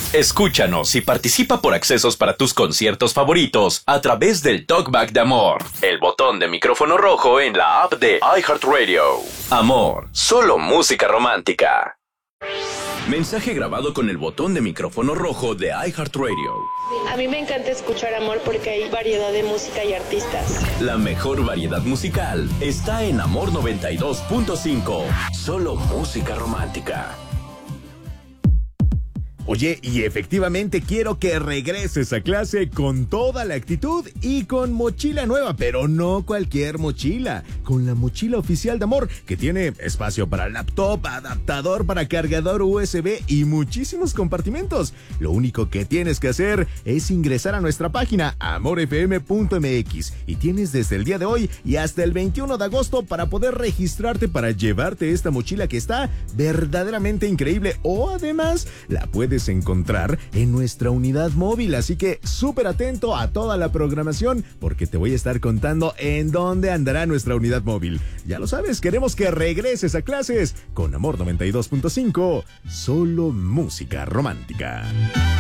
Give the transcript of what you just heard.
Escúchanos y participa por accesos para tus conciertos favoritos a través del Talkback de Amor, el botón de micrófono rojo en la app de iHeartRadio. Amor, solo música romántica. Mensaje grabado con el botón de micrófono rojo de iHeartRadio. A mí me encanta escuchar Amor porque hay variedad de música y artistas. La mejor variedad musical está en Amor 92.5. Solo música romántica. Oye, y efectivamente quiero que regreses a clase con toda la actitud y con mochila nueva, pero no cualquier mochila, con la mochila oficial de Amor, que tiene espacio para laptop, adaptador para cargador USB y muchísimos compartimentos. Lo único que tienes que hacer es ingresar a nuestra página amorfm.mx y tienes desde el día de hoy y hasta el 21 de agosto para poder registrarte para llevarte esta mochila que está verdaderamente increíble, o además la puedes encontrar en nuestra unidad móvil, así que súper atento a toda la programación porque te voy a estar contando en dónde andará nuestra unidad móvil. Ya lo sabes, queremos que regreses a clases con Amor 92.5, solo música romántica.